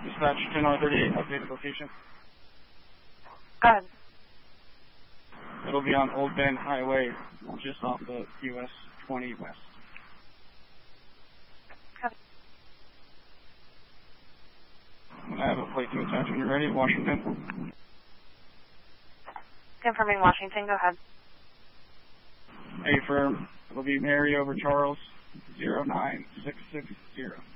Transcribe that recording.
Dispatch 10-38, updated location. Go ahead. It'll be on Old Bend Highway, just off the US 20 West. Copy. I have a plate to attach when you're ready, Washington. Confirming Washington, go ahead. A firm, it'll be Mary over Charles, 09660.